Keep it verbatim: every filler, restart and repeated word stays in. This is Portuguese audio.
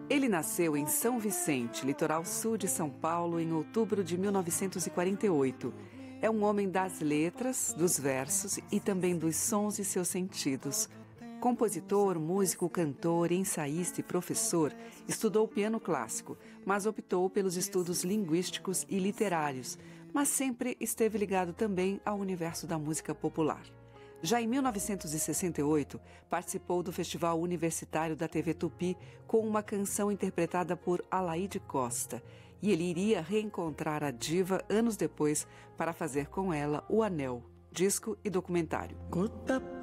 Ele nasceu em São Vicente, litoral sul de São Paulo, em outubro de mil novecentos e quarenta e oito. É um homem das letras, dos versos e também dos sons e seus sentidos. Compositor, músico, cantor, ensaísta e professor, estudou piano clássico, mas optou pelos estudos linguísticos e literários, mas sempre esteve ligado também ao universo da música popular. Já em mil novecentos e sessenta e oito, participou do Festival Universitário da T V Tupi com uma canção interpretada por Alaide Costa. E ele iria reencontrar a diva anos depois para fazer com ela O Anel, disco e documentário.